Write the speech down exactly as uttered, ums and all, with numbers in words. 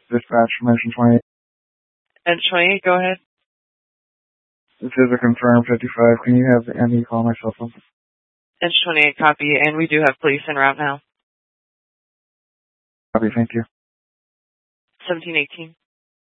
dispatch from Engine twenty-eight. Engine twenty-eight, go ahead. This is a confirmed fifty-five. Can you have the M E call my cell phone? Engine twenty-eight, copy, and we do have police en route now. Copy, thank you. seventeen eighteen.